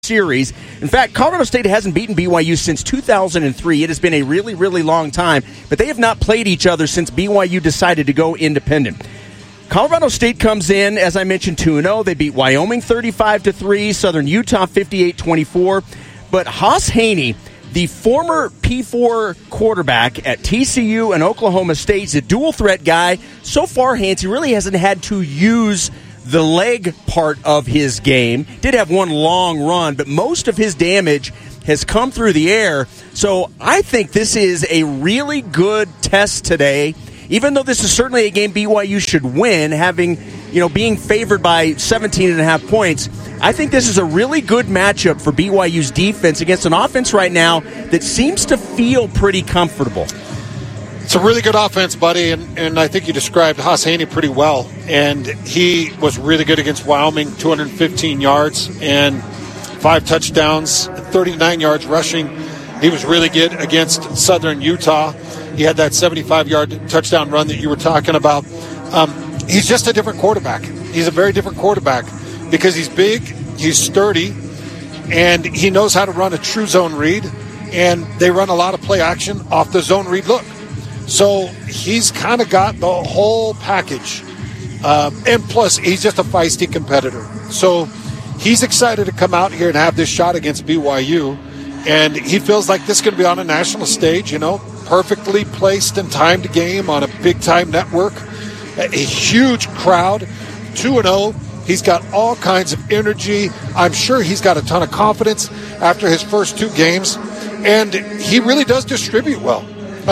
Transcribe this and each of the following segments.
series. In fact, Colorado State hasn't beaten BYU since 2003. It has been a really, really long time, but they have not played each other since BYU decided to go independent. Colorado State comes in, as I mentioned, 2-0. They beat Wyoming 35-3, Southern Utah 58-24. But Hauss Hejny, the former P4 quarterback at TCU and Oklahoma State, is a dual threat guy. So far, Hans, he really hasn't had to use the leg part of his game. Did have one long run, but most of his damage has come through the air. So I think this is a really good test today, even though this is certainly a game BYU should win, being favored by 17.5 points. I think this is a really good matchup for BYU's defense against an offense right now that seems to feel pretty comfortable. It's a really good offense, buddy, and I think you described Hauss Hejny pretty well. And he was really good against Wyoming, 215 yards and 5 touchdowns, 39 yards rushing. He was really good against Southern Utah. He had that 75-yard touchdown run that you were talking about. He's just a different quarterback. He's a very different quarterback because he's big, he's sturdy, and he knows how to run a true zone read. And they run a lot of play action off the zone read look. So he's kind of got the whole package. And plus, he's just a feisty competitor. So he's excited to come out here and have this shot against BYU. And he feels like this is going to be on a national stage, perfectly placed and timed game on a big-time network. A huge crowd, 2-0. He's got all kinds of energy. I'm sure he's got a ton of confidence after his first 2 games. And he really does distribute well.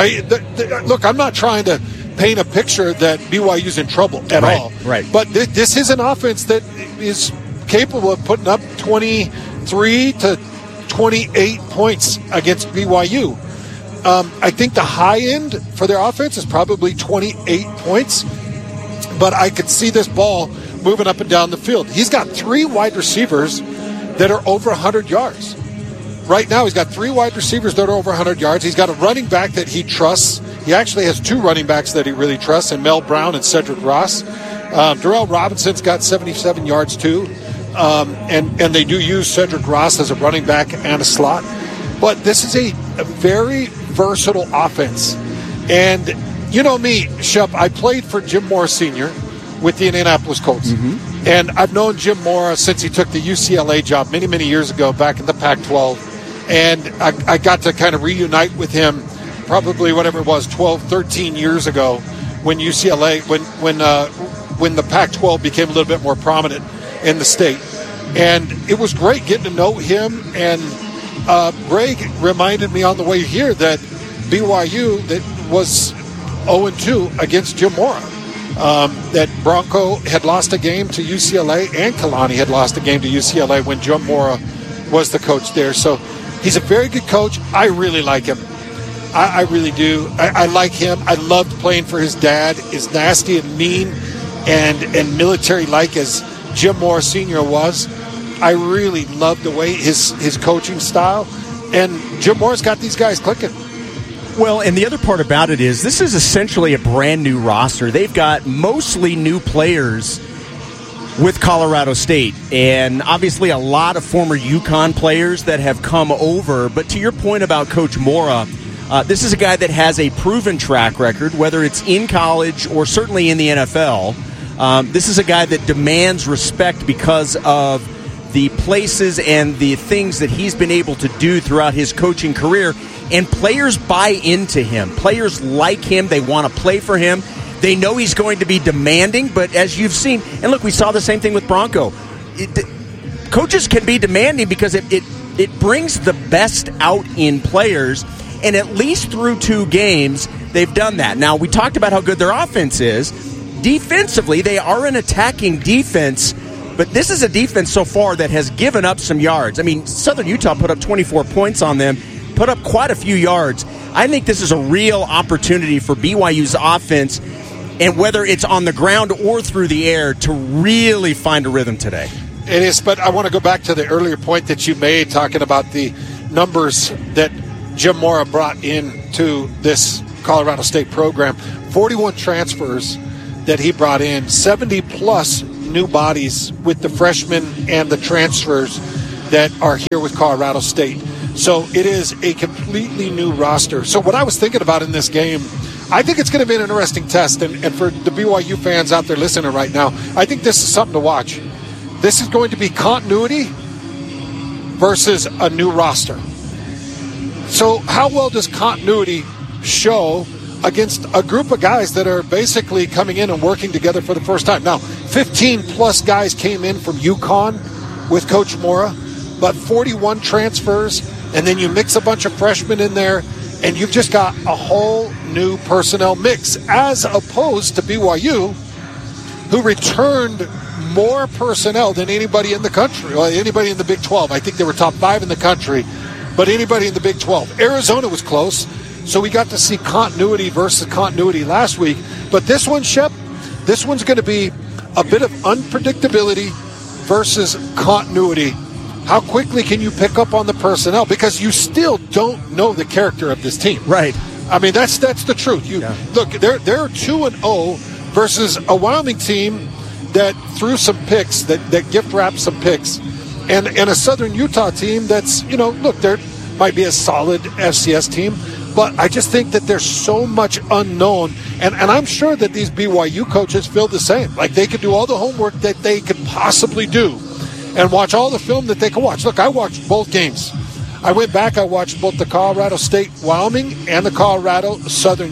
Look, I'm not trying to paint a picture that BYU's in trouble at all. Right. But this is an offense that is capable of putting up 23 to 28 points against BYU. I think the high end for their offense is probably 28 points. But I could see this ball moving up and down the field. He's got 3 wide receivers that are over 100 yards. Right now, he's got 3 wide receivers that are over 100 yards. He's got a running back that he trusts. He actually has 2 running backs that he really trusts, and Mel Brown and Cedric Ross. Darrell Robinson's got 77 yards, too. And they do use Cedric Ross as a running back and a slot. But this is a very versatile offense. And you know me, Shep, I played for Jim Mora Sr. with the Indianapolis Colts. Mm-hmm. And I've known Jim Mora since he took the UCLA job many, many years ago back in the Pac-12. And I got to kind of reunite with him probably whatever it was, 12, 13 years ago when UCLA, when the Pac-12 became a little bit more prominent in the state. And it was great getting to know him. And Greg reminded me on the way here that BYU that was 0-2 against Jim Mora. That Bronco had lost a game to UCLA and Kalani had lost a game to UCLA when Jim Mora was the coach there. So he's a very good coach. I really like him. I really do. I like him. I loved playing for his dad. As nasty and mean and military-like as Jim Mora Sr. was, I really loved the way his coaching style. And Jim Mora's got these guys clicking. Well, and the other part about it is this is essentially a brand new roster. They've got mostly new players with Colorado State, and obviously a lot of former UConn players that have come over. But to your point about Coach Mora, this is a guy that has a proven track record, whether it's in college or certainly in the NFL. This is a guy that demands respect because of the places and the things that he's been able to do throughout his coaching career. And players buy into him. Players like him. They want to play for him. They know he's going to be demanding, but as you've seen, and look, we saw the same thing with Bronco. Coaches can be demanding because it brings the best out in players, and at least through 2 games, they've done that. Now, we talked about how good their offense is. Defensively, they are an attacking defense, but this is a defense so far that has given up some yards. I mean, Southern Utah put up 24 points on them, put up quite a few yards. I think this is a real opportunity for BYU's offense, and whether it's on the ground or through the air, to really find a rhythm today. It is, but I want to go back to the earlier point that you made, talking about the numbers that Jim Mora brought into this Colorado State program. 41 transfers that he brought in, 70-plus new bodies with the freshmen and the transfers. that are here with Colorado State. So it is a completely new roster. So what I was thinking about in this game, I think it's going to be an interesting test. And for the BYU fans out there listening right now, I think this is something to watch. This is going to be continuity versus a new roster. So how well does continuity show against a group of guys that are basically coming in and working together for the first time? Now, 15-plus guys came in from UConn with Coach Mora, but 41 transfers, and then you mix a bunch of freshmen in there, and you've just got a whole new personnel mix, as opposed to BYU, who returned more personnel than anybody in the country, or anybody in the Big 12. I think they were top 5 in the country, but anybody in the Big 12. Arizona was close, so we got to see continuity versus continuity last week. But this one, Shep, this one's going to be a bit of unpredictability versus continuity. How quickly can you pick up on the personnel? Because you still don't know the character of this team. Right. I mean, that's the truth. Look, they're 2-0 versus a Wyoming team that threw some picks, that gift wrapped some picks, and a Southern Utah team that's, look, there might be a solid FCS team, but I just think that there's so much unknown, and I'm sure that these BYU coaches feel the same. Like, they could do all the homework that they could possibly do and watch all the film that they can watch. Look, I watched both games. I went back, I watched both the Colorado State-Wyoming and the Colorado State-Southern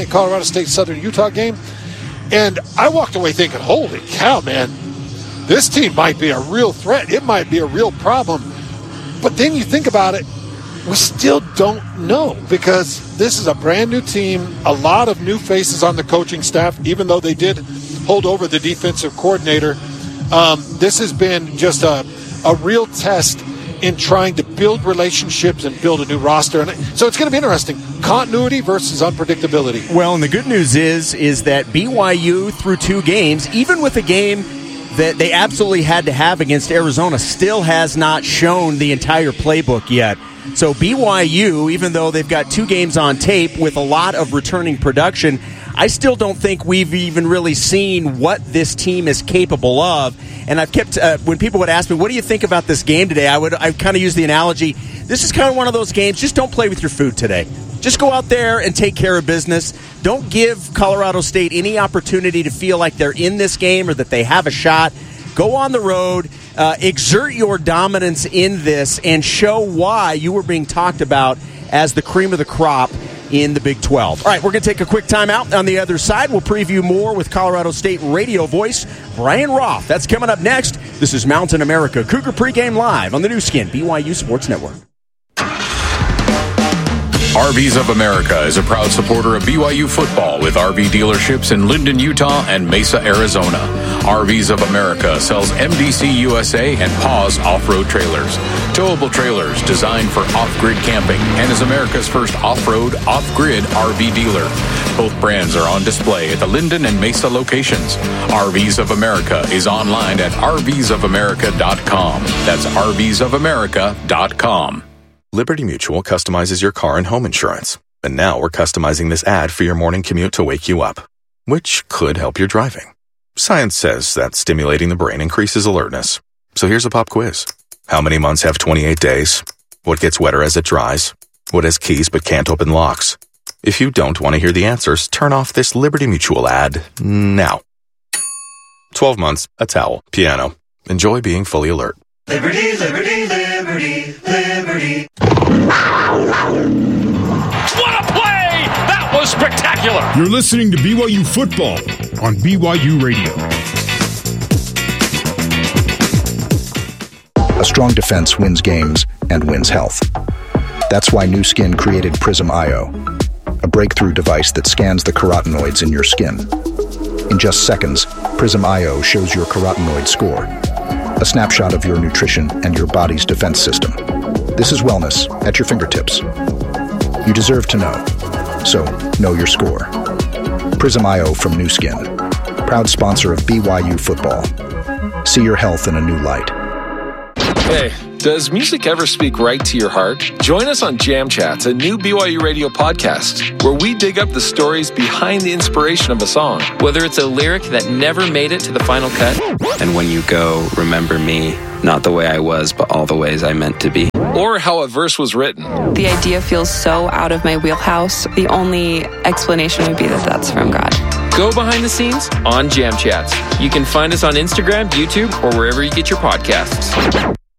Utah game, and I walked away thinking, holy cow, man, this team might be a real threat. It might be a real problem. But then you think about it, we still don't know, because this is a brand new team, a lot of new faces on the coaching staff, even though they did hold over the defensive coordinator. This has been just a real test in trying to build relationships and build a new roster. And so it's going to be interesting. Continuity versus unpredictability. Well, and the good news is that BYU, through 2 games, even with a game that they absolutely had to have against Arizona, still has not shown the entire playbook yet. So BYU, even though they've got 2 games on tape with a lot of returning production, I still don't think we've even really seen what this team is capable of. And I've kept, when people would ask me, what do you think about this game today? I kind of use the analogy, this is kind of one of those games, just don't play with your food today. Just go out there and take care of business. Don't give Colorado State any opportunity to feel like they're in this game or that they have a shot. Go on the road, exert your dominance in this, and show why you were being talked about as the cream of the crop in the Big 12. All right, we're going to take a quick time out. On the other side, we'll preview more with Colorado State radio voice Brian Roth. That's coming up next. This is Mountain America Cougar Pregame Live on the new skin, BYU Sports Network. RVs of America is a proud supporter of BYU football with RV dealerships in Linden, Utah and Mesa, Arizona. RVs of America sells MDC USA and Paws off-road trailers. Towable trailers designed for off-grid camping and is America's first off-road, off-grid RV dealer. Both brands are on display at the Linden and Mesa locations. RVs of America is online at rvsofamerica.com. That's rvsofamerica.com. Liberty Mutual customizes your car and home insurance. And now we're customizing this ad for your morning commute to wake you up, which could help your driving. Science says that stimulating the brain increases alertness. So here's a pop quiz. How many months have 28 days? What gets wetter as it dries? What has keys but can't open locks? If you don't want to hear the answers, turn off this Liberty Mutual ad now. 12 months, a towel, piano. Enjoy being fully alert. Liberty, liberty, liberty, liberty. What a play! That was spectacular! You're listening to BYU Football on BYU Radio. A strong defense wins games and wins health. That's why Nu Skin created Prism IO, a breakthrough device that scans the carotenoids in your skin. In just seconds, Prism IO shows your carotenoid score, a snapshot of your nutrition and your body's defense system. This is wellness at your fingertips. You deserve to know, so know your score. Prism IO from Nu Skin, proud sponsor of BYU football. See your health in a new light. Hey, Does music ever speak right to your heart? Join us on Jam Chats, a new BYU radio podcast, where we dig up the stories behind the inspiration of a song. Whether it's a lyric that never made it to the final cut, and when you go, remember me, not the way I was, but all the ways I meant to be. Or how a verse was written. The idea feels so out of my wheelhouse. The only explanation would be that that's from God. Go behind the scenes on Jam Chats. You can find us on Instagram, YouTube, or wherever you get your podcasts.